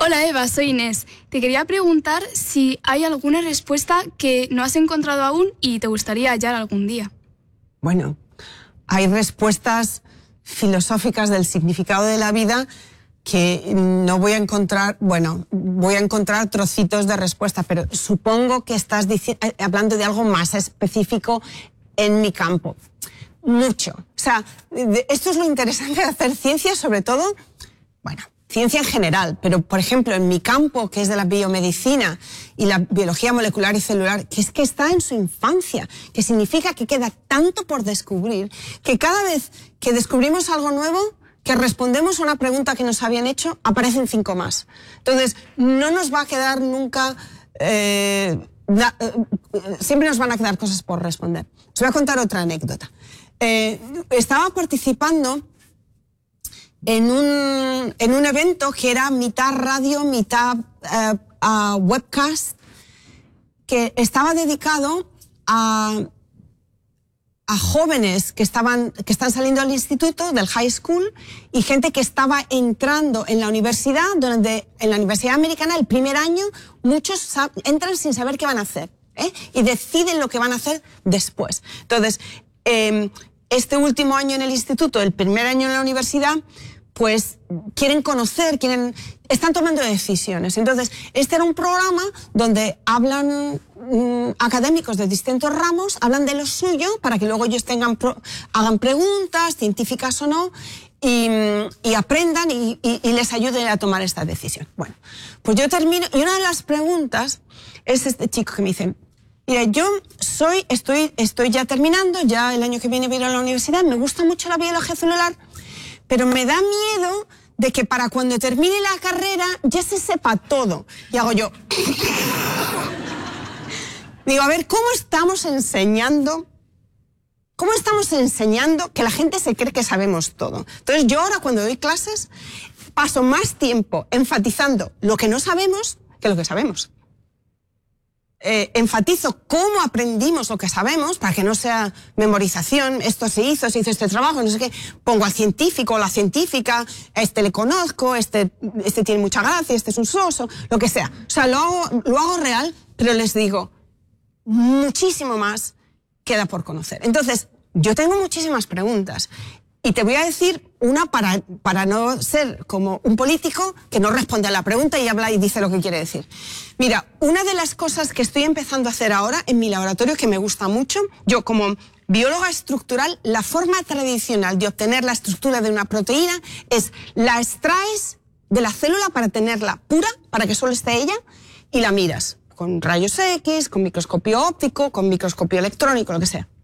Hola Eva, soy Inés. Te quería preguntar si hay alguna respuesta que no has encontrado aún y te gustaría hallar algún día. Bueno, hay respuestas filosóficas del significado de la vida que no voy a encontrar, bueno, voy a encontrar trocitos de respuesta, pero supongo que estás hablando de algo más específico en mi campo. Mucho. O sea, esto es lo interesante de hacer ciencia, sobre todo, bueno, ciencia en general, pero por ejemplo en mi campo, que es de la biomedicina y la biología molecular y celular, que es que está en su infancia, que significa que queda tanto por descubrir, que cada vez que descubrimos algo nuevo, que respondemos a una pregunta que nos habían hecho, aparecen 5 más. Entonces, no nos va a quedar nunca... siempre nos van a quedar cosas por responder. Os voy a contar otra anécdota. Estaba participando en un evento que era mitad radio, mitad webcast, que estaba dedicado a jóvenes que están saliendo del instituto, del high school, y gente que estaba entrando en la universidad, donde en la Universidad Americana el primer año muchos entran sin saber qué van a hacer, y deciden lo que van a hacer después. Entonces, este último año en el instituto, el primer año en la universidad, pues quieren conocer, están tomando decisiones. Entonces, este era un programa donde hablan académicos de distintos ramos, hablan de lo suyo para que luego ellos hagan preguntas, científicas o no, y aprendan y les ayude a tomar esta decisión. Bueno, pues yo termino, y una de las preguntas es este chico que me dice: mira, yo estoy ya terminando, ya el año que viene voy a ir a la universidad, me gusta mucho la biología celular, pero me da miedo de que para cuando termine la carrera ya se sepa todo. Y hago yo... Digo, a ver, ¿cómo estamos enseñando que la gente se cree que sabemos todo? Entonces yo ahora cuando doy clases paso más tiempo enfatizando lo que no sabemos que lo que sabemos. Enfatizo cómo aprendimos lo que sabemos para que no sea memorización, esto se hizo este trabajo, no sé qué. Pongo al científico o la científica, a este le conozco, este tiene mucha gracia, este es un soso, lo que sea. O sea, lo hago real, pero les digo, muchísimo más queda por conocer. Entonces, yo tengo muchísimas preguntas y te voy a decir una para no ser como un político que no responde a la pregunta y habla y dice lo que quiere decir. Mira, una de las cosas que estoy empezando a hacer ahora en mi laboratorio, que me gusta mucho, yo como bióloga estructural, la forma tradicional de obtener la estructura de una proteína es la extraes de la célula para tenerla pura, para que solo esté ella, y la miras con rayos X, con microscopio óptico, con microscopio electrónico, lo que sea.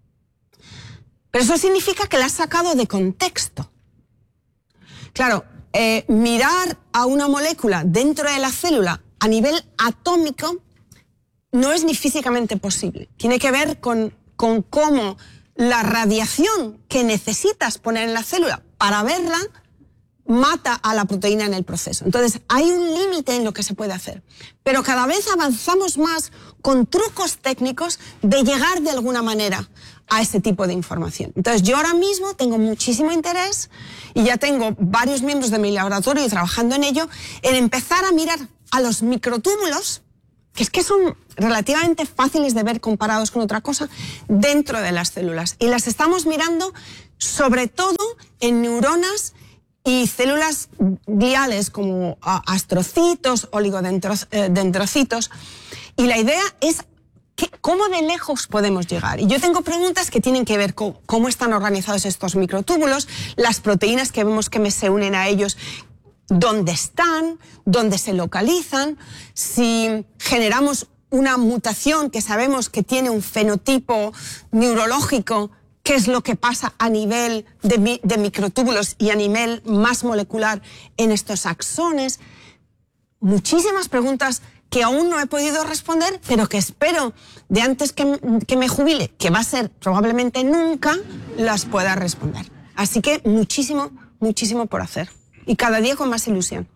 Pero eso significa que la has sacado de contexto. Claro, mirar a una molécula dentro de la célula a nivel atómico no es ni físicamente posible. Tiene que ver con cómo la radiación que necesitas poner en la célula para verla mata a la proteína en el proceso. Entonces, hay un límite en lo que se puede hacer. Pero cada vez avanzamos más con trucos técnicos de llegar de alguna manera a ese tipo de información. Entonces, yo ahora mismo tengo muchísimo interés y ya tengo varios miembros de mi laboratorio trabajando en ello, en empezar a mirar a los microtúbulos, que es que son relativamente fáciles de ver comparados con otra cosa, dentro de las células. Y las estamos mirando sobre todo en neuronas y células gliales como astrocitos, oligodendrocitos. Y la idea es cómo de lejos podemos llegar. Y yo tengo preguntas que tienen que ver con cómo están organizados estos microtúbulos, las proteínas que vemos que se unen a ellos, dónde están, dónde se localizan, si generamos una mutación que sabemos que tiene un fenotipo neurológico, qué es lo que pasa a nivel de microtúbulos y a nivel más molecular en estos axones. Muchísimas preguntas que aún no he podido responder, pero que espero de antes que me jubile, que va a ser probablemente nunca, las pueda responder. Así que muchísimo, muchísimo por hacer. Y cada día con más ilusión.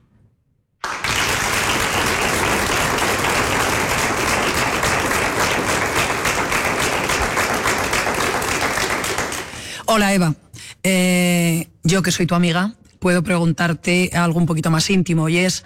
Hola, Eva. Yo, que soy tu amiga, puedo preguntarte algo un poquito más íntimo, y es...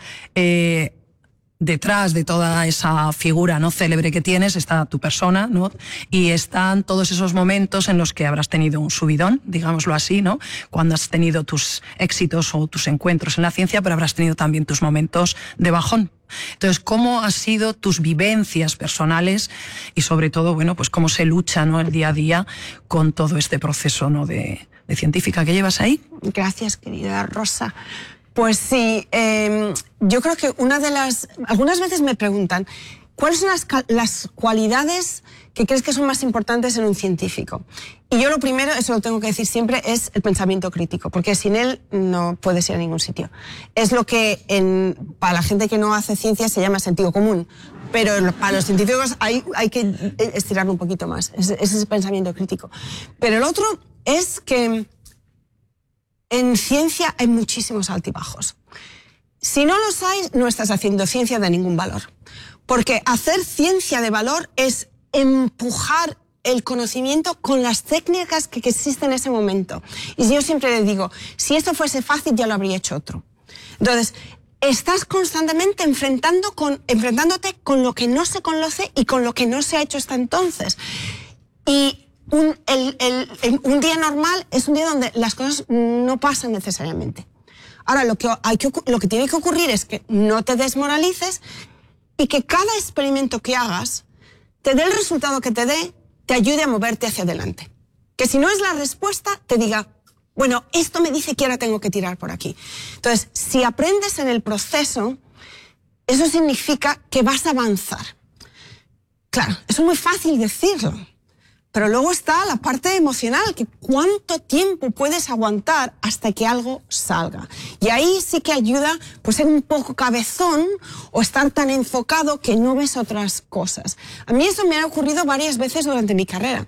detrás de toda esa figura, ¿no?, célebre que tienes, está tu persona, ¿no? Y están todos esos momentos en los que habrás tenido un subidón, digámoslo así, ¿no?, cuando has tenido tus éxitos o tus encuentros en la ciencia, pero habrás tenido también tus momentos de bajón. Entonces, ¿cómo han sido tus vivencias personales y sobre todo, bueno, pues cómo se lucha, ¿no?, el día a día con todo este proceso, ¿no?, de científica que llevas ahí? Gracias, querida Rosa. Pues sí, yo creo que algunas veces me preguntan, ¿cuáles son las cualidades que crees que son más importantes en un científico? Y yo lo primero, eso lo tengo que decir siempre, es el pensamiento crítico, porque sin él no puedes ir a ningún sitio. Es lo que para la gente que no hace ciencia se llama sentido común, pero para los científicos hay que estirarlo un poquito más, ese es el pensamiento crítico. Pero el otro es que en ciencia hay muchísimos altibajos. Si no los hay, no estás haciendo ciencia de ningún valor. Porque hacer ciencia de valor es empujar el conocimiento con las técnicas que existen en ese momento. Y yo siempre le digo, si esto fuese fácil ya lo habría hecho otro. Entonces, estás constantemente enfrentándote con lo que no se conoce y con lo que no se ha hecho hasta entonces. Y un día normal es un día donde las cosas no pasan necesariamente. Ahora, lo que tiene que ocurrir es que no te desmoralices y que cada experimento que hagas te dé el resultado que te dé, te ayude a moverte hacia adelante. Que si no es la respuesta, te diga, bueno, esto me dice que ahora tengo que tirar por aquí. Entonces, si aprendes en el proceso, eso significa que vas a avanzar. Claro, eso es muy fácil decirlo. Pero luego está la parte emocional, que cuánto tiempo puedes aguantar hasta que algo salga. Y ahí sí que ayuda pues ser un poco cabezón o estar tan enfocado que no ves otras cosas. A mí eso me ha ocurrido varias veces durante mi carrera.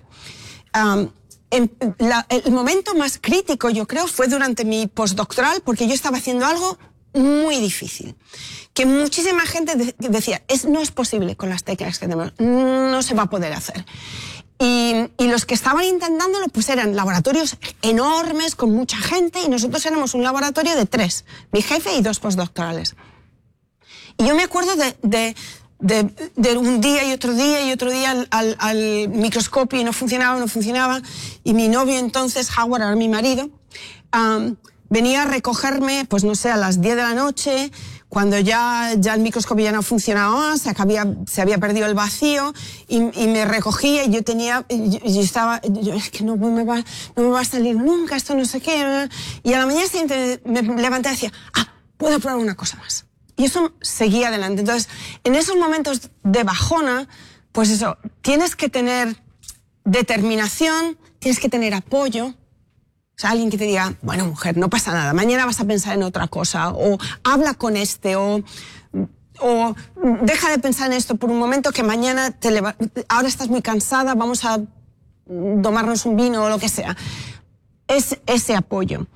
El momento más crítico, yo creo, fue durante mi postdoctoral, porque yo estaba haciendo algo muy difícil, que muchísima gente decía, no es posible con las técnicas que tenemos, no se va a poder hacer. Y los que estaban intentándolo pues eran laboratorios enormes con mucha gente, y nosotros éramos un laboratorio de 3, mi jefe y 2 postdoctorales. Y yo me acuerdo de un día y otro día al microscopio y no funcionaba, y mi novio entonces, Howard, ahora mi marido, venía a recogerme, pues no sé, a las 10 de la noche, cuando ya el microscopio ya no funcionaba más, se había perdido el vacío, y me recogía, y yo estaba, es que no me va a salir nunca, esto no sé qué. Y a la mañana siguiente me levanté y decía, puedo probar una cosa más. Y eso seguía adelante. Entonces, en esos momentos de bajona, pues eso, tienes que tener determinación, tienes que tener apoyo. O sea, alguien que te diga, bueno, mujer, no pasa nada, mañana vas a pensar en otra cosa, o habla con o deja de pensar en esto por un momento, que mañana ahora estás muy cansada, vamos a tomarnos un vino o lo que sea. Es ese apoyo.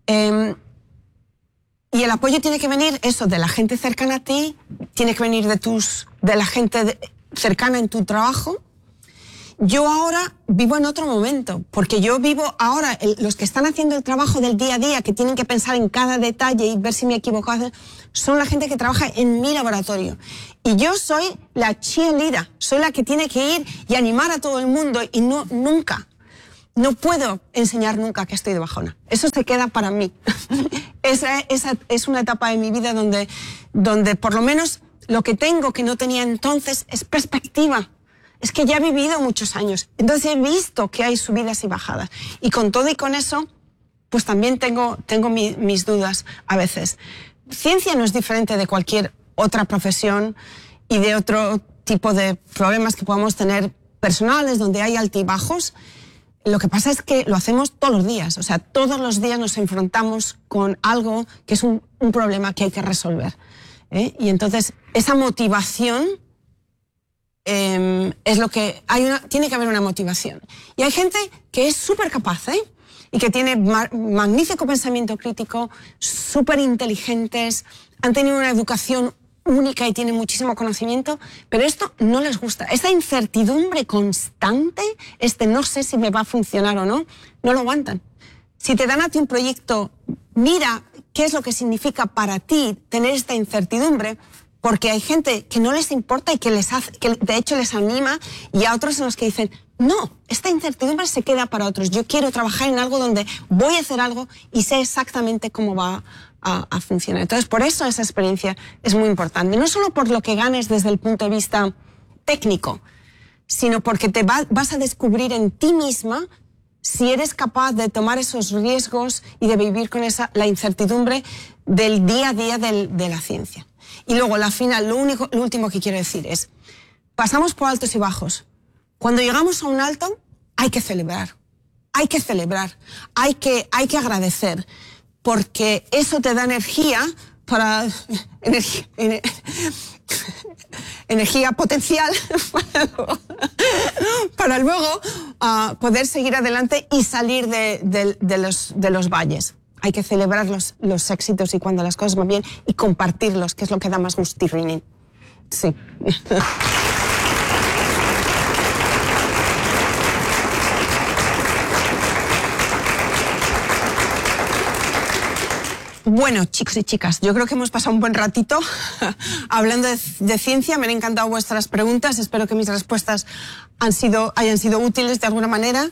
Y el apoyo tiene que venir, eso, de la gente cercana a ti, tiene que venir de la gente cercana en tu trabajo. Yo ahora vivo en otro momento, porque yo vivo ahora, los que están haciendo el trabajo del día a día, que tienen que pensar en cada detalle y ver si me he equivocado, son la gente que trabaja en mi laboratorio. Y yo soy la cheerleader, soy la que tiene que ir y animar a todo el mundo, y no puedo enseñar nunca que estoy de bajona. Eso se queda para mí. Esa es una etapa de mi vida donde por lo menos lo que tengo que no tenía entonces es perspectiva. Es que ya he vivido muchos años, entonces he visto que hay subidas y bajadas. Y con todo y con eso, pues también tengo mis dudas a veces. Ciencia no es diferente de cualquier otra profesión y de otro tipo de problemas que podamos tener personales, donde hay altibajos. Lo que pasa es que lo hacemos todos los días. O sea, todos los días nos enfrentamos con algo que es un problema que hay que resolver. Y entonces, esa motivación... es lo que tiene que haber una motivación. Y hay gente que es súper capaz, y que tiene magnífico pensamiento crítico, súper inteligentes, han tenido una educación única y tienen muchísimo conocimiento, pero esto no les gusta. Esa incertidumbre constante, no sé si me va a funcionar o no, no lo aguantan. Si te dan a ti un proyecto, mira qué es lo que significa para ti tener esta incertidumbre, porque hay gente que no les importa y que de hecho les anima, y a otros en los que dicen, no, esta incertidumbre se queda para otros. Yo quiero trabajar en algo donde voy a hacer algo y sé exactamente cómo va a funcionar. Entonces, por eso esa experiencia es muy importante. No solo por lo que ganes desde el punto de vista técnico, sino porque vas a descubrir en ti misma si eres capaz de tomar esos riesgos y de vivir con la incertidumbre del día a día de la ciencia. Y luego, la final, lo último que quiero decir es, pasamos por altos y bajos. Cuando llegamos a un alto, hay que celebrar, hay que agradecer, porque eso te da energía para energía potencial para luego poder seguir adelante y salir de los valles. Hay que celebrar los éxitos y cuando las cosas van bien y compartirlos, que es lo que da más gustirrinín. Sí. Bueno, chicos y chicas, yo creo que hemos pasado un buen ratito hablando de ciencia. Me han encantado vuestras preguntas. Espero que mis respuestas hayan sido útiles de alguna manera.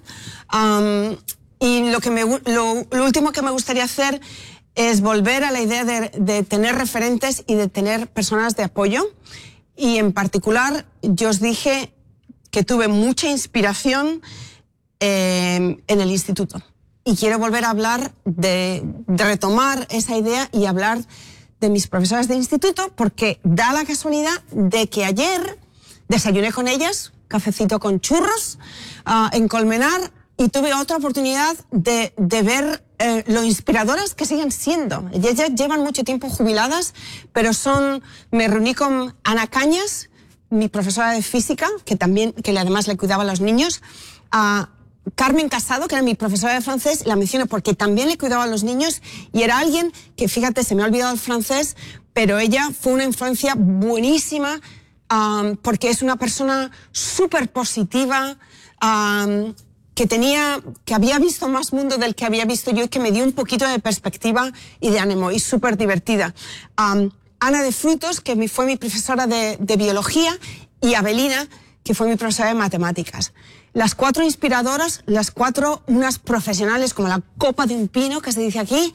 Y lo último que me gustaría hacer es volver a la idea de tener referentes y de tener personas de apoyo. Y en particular, yo os dije que tuve mucha inspiración en el instituto. Y quiero volver a hablar de retomar esa idea y hablar de mis profesoras de instituto, porque da la casualidad de que ayer desayuné con ellas, cafecito con churros, en Colmenar, y tuve otra oportunidad de ver lo inspiradoras que siguen siendo. Ellas llevan mucho tiempo jubiladas, pero me reuní con Ana Cañas, mi profesora de física, que además le cuidaba a los niños, Carmen Casado, que era mi profesora de francés, la menciono porque también le cuidaba a los niños y era alguien que, fíjate, se me ha olvidado el francés, pero ella fue una influencia buenísima porque es una persona súper positiva, que había visto más mundo del que había visto yo y que me dio un poquito de perspectiva y de ánimo, y súper divertida. Ana de Frutos, que fue mi profesora de biología, y Abelina, que fue mi profesora de matemáticas. Las 4 inspiradoras, las 4 unas profesionales como la copa de un pino, que se dice aquí,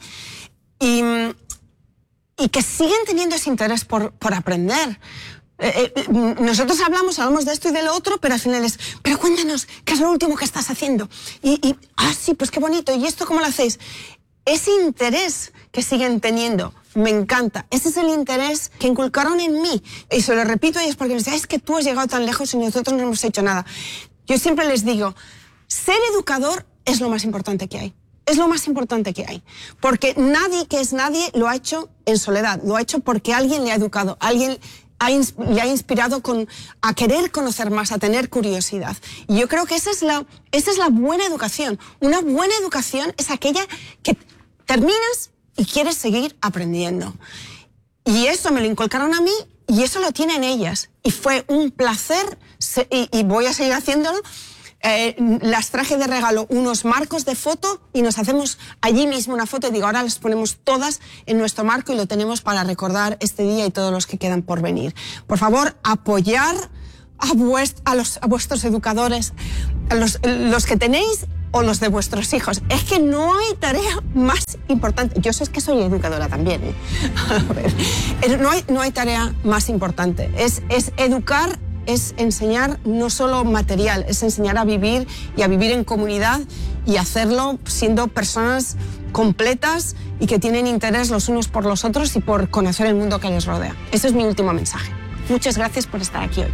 y que siguen teniendo ese interés por aprender. Nosotros hablamos de esto y de lo otro, pero al final pero cuéntanos, ¿qué es lo último que estás haciendo? Sí, pues qué bonito, ¿y esto cómo lo hacéis? Ese interés que siguen teniendo, me encanta. Ese es el interés que inculcaron en mí. Y se lo repito a ellos porque me dicen, es que tú has llegado tan lejos y nosotros no hemos hecho nada. Yo siempre les digo, ser educador es lo más importante que hay. Es lo más importante que hay. Porque nadie que es nadie lo ha hecho en soledad. Lo ha hecho porque alguien le ha educado, alguien le ha inspirado a querer conocer más, a tener curiosidad. Y yo creo que esa es la buena educación. Una buena educación es aquella que terminas y quieres seguir aprendiendo. Y eso me lo inculcaron a mí y eso lo tienen ellas. Y fue un placer y voy a seguir haciéndolo. Las traje de regalo unos marcos de foto y nos hacemos allí mismo una foto y digo, ahora las ponemos todas en nuestro marco y lo tenemos para recordar este día y todos los que quedan por venir. Por favor, apoyar a vuestros educadores, los que tenéis o los de vuestros hijos. Es que no hay tarea más importante. Yo sé que soy educadora también. A ver, no hay tarea más importante. Es educar. Es enseñar no solo material, es enseñar a vivir y a vivir en comunidad y hacerlo siendo personas completas y que tienen interés los unos por los otros y por conocer el mundo que les rodea. Ese es mi último mensaje. Muchas gracias por estar aquí hoy.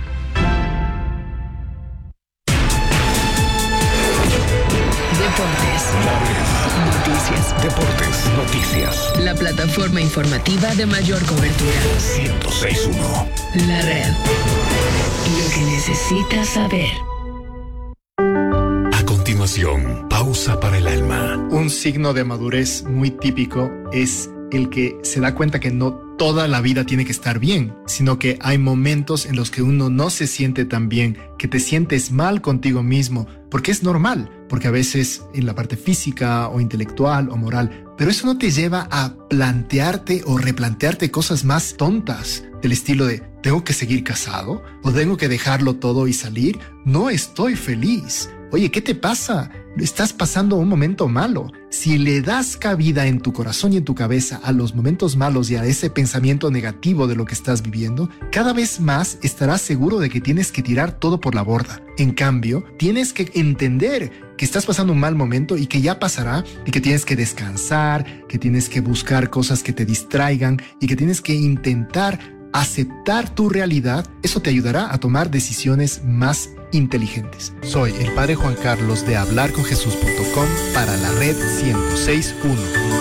Deportes. Noticias. Deportes. Noticias. La plataforma informativa de mayor cobertura. 106.1. La red. Lo que necesitas saber. A continuación, pausa para el alma. Un signo de madurez muy típico es el que se da cuenta que no toda la vida tiene que estar bien, sino que hay momentos en los que uno no se siente tan bien, que te sientes mal contigo mismo, porque es normal, porque a veces en la parte física o intelectual o moral, pero eso no te lleva a plantearte o replantearte cosas más tontas del estilo de ¿tengo que seguir casado? ¿O tengo que dejarlo todo y salir? No estoy feliz. Oye, ¿qué te pasa? Estás pasando un momento malo. Si le das cabida en tu corazón y en tu cabeza a los momentos malos y a ese pensamiento negativo de lo que estás viviendo, cada vez más estarás seguro de que tienes que tirar todo por la borda. En cambio, tienes que entender que estás pasando un mal momento y que ya pasará y que tienes que descansar, que tienes que buscar cosas que te distraigan y que tienes que intentar aceptar tu realidad. Eso te ayudará a tomar decisiones más inteligentes. Soy el Padre Juan Carlos de hablarconjesús.com para la Red 106.1.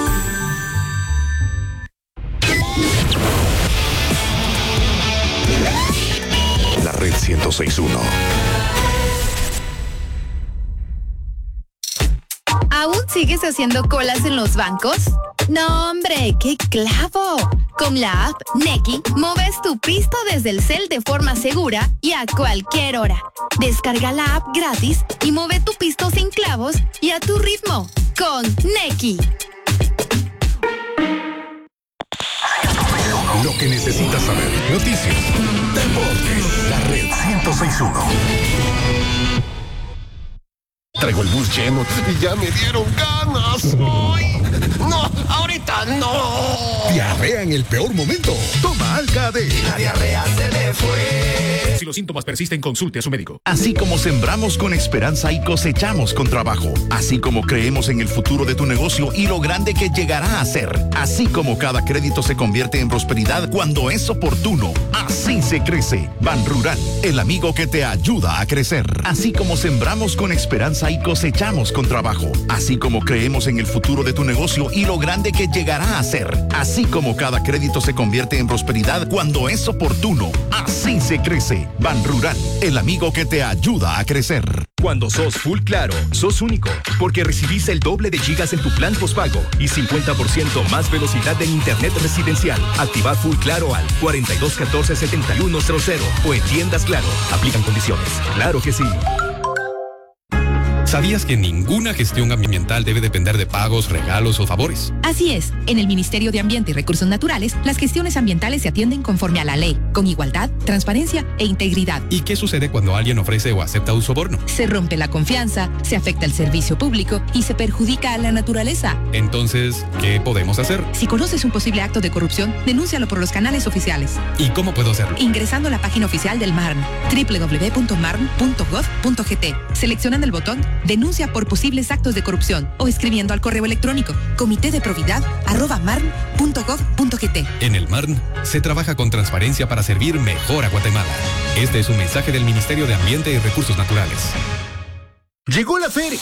La Red 106.1. ¿Aún sigues haciendo colas en los bancos? No, hombre, ¡qué clavo! Con la app Nequi, mueves tu pisto desde el cel de forma segura y a cualquier hora. Descarga la app gratis y mueve tu pisto sin clavos y a tu ritmo. Con Nequi. Lo que necesitas saber. Noticias, deportes, la Red 106.1. Traigo el bus lleno y ya me dieron ganas. ¡Ay! ¡No! ¡Ahorita no! Diarrea en el peor momento. Toma Alka-D. La diarrea se le fue. Si los síntomas persisten, consulte a su médico. Así como sembramos con esperanza y cosechamos con trabajo. Así como creemos en el futuro de tu negocio y lo grande que llegará a ser. Así como cada crédito se convierte en prosperidad cuando es oportuno. Así se crece. Ban Rural, el amigo que te ayuda a crecer. Así como sembramos con esperanza y cosechamos con trabajo. Así como creemos en el futuro de tu negocio y lo grande que llegará a ser. Así como cada crédito se convierte en prosperidad cuando es oportuno. Así se crece. Ban Rural, el amigo que te ayuda a crecer. Cuando sos Full Claro, sos único, porque recibís el doble de gigas en tu plan postpago y 50% más velocidad en internet residencial. Activa Full Claro al 4214-7100 o en tiendas Claro. Aplican condiciones. Claro que sí. ¿Sabías que ninguna gestión ambiental debe depender de pagos, regalos o favores? Así es. En el Ministerio de Ambiente y Recursos Naturales, las gestiones ambientales se atienden conforme a la ley, con igualdad, transparencia e integridad. ¿Y qué sucede cuando alguien ofrece o acepta un soborno? Se rompe la confianza, se afecta el servicio público y se perjudica a la naturaleza. Entonces, ¿qué podemos hacer? Si conoces un posible acto de corrupción, denúncialo por los canales oficiales. ¿Y cómo puedo hacerlo? Ingresando a la página oficial del MARN, www.marn.gov.gt. Seleccionando el botón Denuncia por posibles actos de corrupción o escribiendo al correo electrónico comitédeprobidad@marn.gov.gt. En el MARN se trabaja con transparencia para servir mejor a Guatemala. Este es un mensaje del Ministerio de Ambiente y Recursos Naturales. Llegó la feria.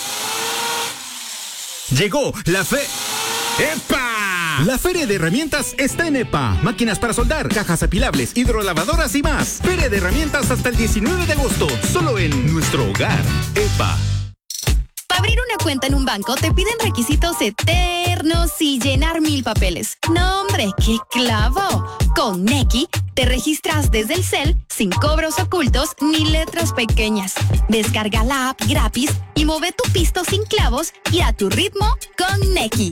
Llegó la fe. ¡Epa! La Feria de Herramientas está en EPA. Máquinas para soldar, cajas apilables, hidrolavadoras y más. Feria de Herramientas hasta el 19 de agosto. Solo en nuestro hogar. EPA. Para abrir una cuenta en un banco te piden requisitos eternos y llenar 1000 papeles. No, hombre, ¡qué clavo! Con Nequi te registras desde el cel sin cobros ocultos ni letras pequeñas. Descarga la app gratis y mueve tu pisto sin clavos y a tu ritmo con Nequi.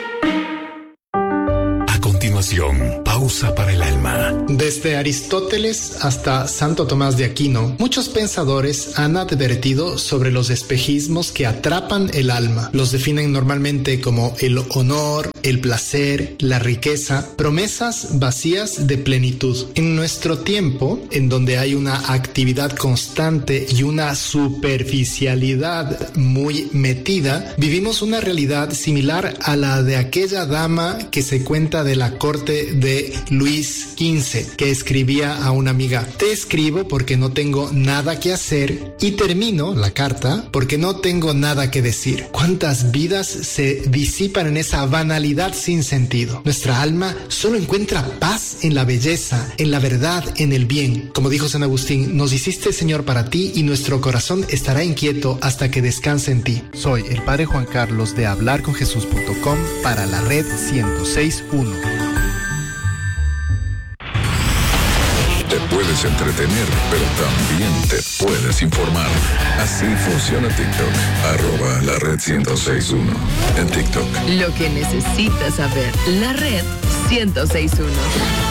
A continuación, pausa para el alma. Desde Aristóteles hasta Santo Tomás de Aquino, muchos pensadores han advertido sobre los espejismos que atrapan el alma. Los definen normalmente como el honor, el placer, la riqueza, promesas vacías de plenitud. En nuestro tiempo, en donde hay una actividad constante y una superficialidad muy metida, vivimos una realidad similar a la de aquella dama que se cuenta de la corte de Luis XV, que escribía a una amiga: te escribo porque no tengo nada que hacer y termino la carta porque no tengo nada que decir. ¿Cuántas vidas se disipan en esa banalidad sin sentido? Nuestra alma solo encuentra paz en la belleza, en la verdad, en el bien. Como dijo San Agustín, nos hiciste, Señor, para ti y nuestro corazón estará inquieto hasta que descanse en ti. Soy el Padre Juan Carlos de hablarconjesús.com para la Red 106.1. puedes entretener, pero también te puedes informar. Así funciona TikTok. @lared1061 en TikTok. Lo que necesitas saber. La Red 1061.